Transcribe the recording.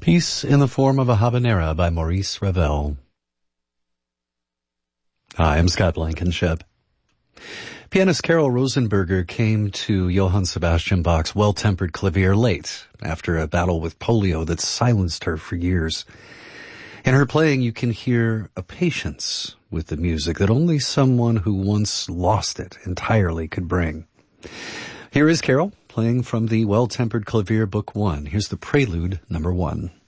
Peace in the Form of a Habanera by Maurice Ravel. Hi, I'm Scott Blankenship. Pianist Carol Rosenberger came to Johann Sebastian Bach's Well-Tempered Clavier late, after a battle with polio that silenced her for years. In her playing, you can hear a patience with the music that only someone who once lost it entirely could bring. Here is Carol, playing from the Well-Tempered Clavier Book 1. Here's the Prelude, number 1.